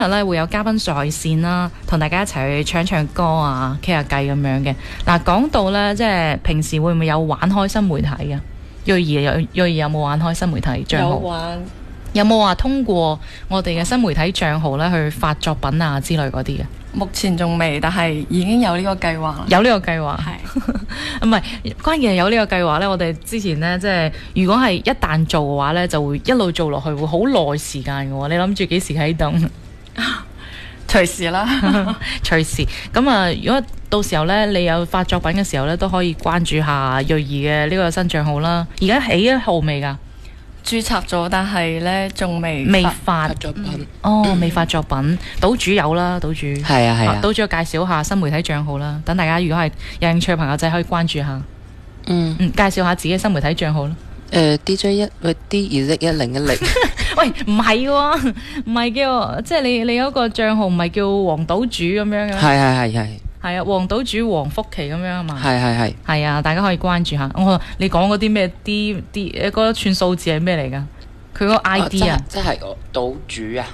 今日咧會有嘉賓在線啦，同大家一齊去唱唱歌啊，傾下偈咁樣嘅。嗱，講到咧，即係平時會唔會有玩開新媒體嘅？睿兒有冇玩開新媒體帳號？ 有玩。 有冇話通過我哋嘅新媒體帳號咧去發作品啊之類嗰啲嘅？ 目前仲未，但係已經有呢個計劃啦。 有呢個計劃係唔係關鍵係有呢個計劃咧？我哋之前咧即係如果係一旦做嘅話咧，就會一路做落去，會好耐時間嘅喎。你諗住幾時啟動？ 隨時啦， 隨時。咁啊，如果到時候咧你有發作品嘅時候咧，都可以關注下睿兒嘅呢個新帳號啦。而家起咗號未㗎？ 註冊咗，但係咧仲未發作品。 未發作品。島主有啦，島主係啊。 島主介紹下新媒體帳號啦，等大家如果係有興趣嘅朋友仔可以關注下。介紹下自己嘅新媒體帳號啦。 DJ D21010。 喂，唔係喎，唔係叫即係你嗰個帳號唔係叫黃島主咁樣嘅？係啊，黃島主黃福琪咁樣啊嘛。係啊，大家可以關注下。你講嗰啲咩啲嗰串數字係咩嚟㗎？佢嗰個 ID 啊， 即係個島主啊。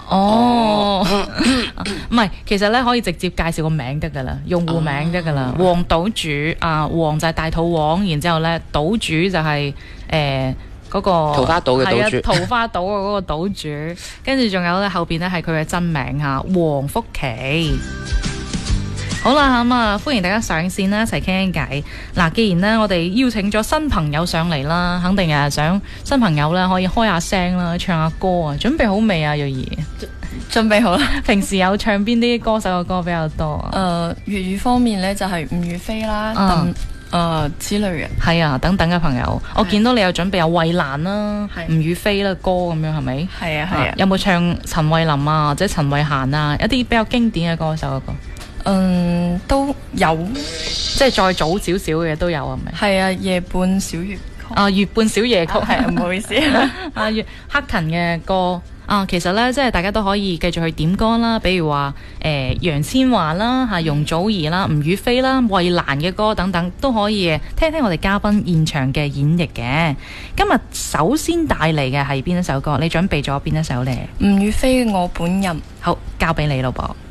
唔係，其實咧可以直接介紹個名得㗎啦，用戶名得㗎啦。黃島主黃就係大肚黃，然之後咧島主就係嗰個桃花島嘅島主， 桃花島嘅嗰個島主，跟住仲有咧後邊咧係佢嘅真名嚇，黃福琪。好啦，咁啊，歡迎大家上線啦，一齊傾傾偈。嗱，既然呢，我哋邀請咗新朋友上嚟啦，肯定係想新朋友咧可以開下聲啦，唱下歌啊。準備好未啊，睿兒？ 準備好啦。 平時有唱邊啲歌手嘅歌比較多啊？ 粵語方面呢，就係吳雨霏啦，之類嘅。係啊，等等嘅朋友，我見到你有準備有衛蘭啦、吳雨霏啦歌咁樣，係咪？ 係啊。 有冇唱陳慧琳啊，或者陳慧嫻啊，一啲比較經典嘅歌手嘅歌？ 都有， 即係再早少少嘅都有，係咪？ 係啊，夜半小夜曲。 月半小夜曲係唔好意思。 黑騰嘅歌其實咧，即係大家都可以繼續去點歌啦，比如話楊千嬅啦、容祖兒啦、吳雨霏啦、衛蘭嘅歌等等，都可以聽聽我哋嘉賓現場嘅演繹嘅。今日首先帶嚟嘅係邊一首歌？你準備咗邊一首呢？ 吳雨霏我本人。 好，交俾你咯噃。